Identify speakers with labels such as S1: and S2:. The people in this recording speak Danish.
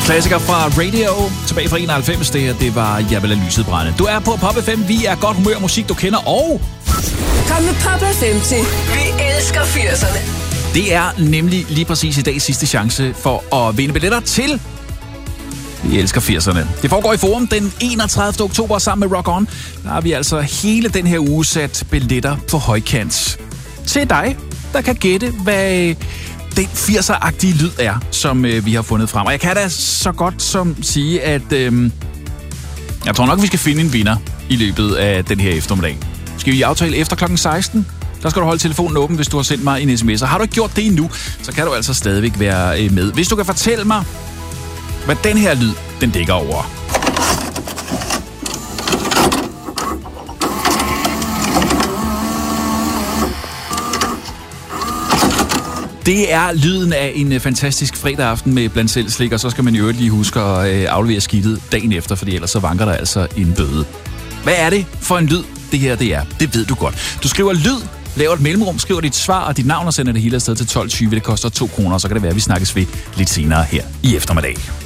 S1: Klassiker fra Radio, tilbage fra 91. Det her, det var Jeg vil lade lyset brænde. Du er på Pop FM, vi er godt humør, musik du kender, og...
S2: Kom med Pop FM til Vi elsker 80'erne.
S1: Det er nemlig lige præcis i dag sidste chance for at vinde billetter til Vi elsker 80'erne. Det foregår i Forum den 31. oktober sammen med Rock On. Der har vi altså hele den her uge sat billetter på højkant. Til dig, der kan gætte, hvad den 80'er-agtige lyd er, som vi har fundet frem. Og jeg kan da så godt som sige, at jeg tror nok, vi skal finde en vinder i løbet af den her eftermiddag. Skal vi aftale efter klokken 16? Der skal du holde telefonen åben, hvis du har sendt mig en sms. Og har du ikke gjort det endnu, så kan du altså stadigvæk være med. Hvis du kan fortælle mig, hvad den her lyd, den dækker over. Det er lyden af en fantastisk fredag aften med blandt selv slik, og så skal man jo lige huske at aflevere skidtet dagen efter, fordi ellers så vanker der altså en bøde. Hvad er det for en lyd, det her det er? Det ved du godt. Du skriver lyd, laver et mellemrum, skriver dit svar og dit navn og sender det hele afsted til 12.20. Det koster 2 kroner, så kan det være, at vi snakkes ved lidt senere her i eftermiddag.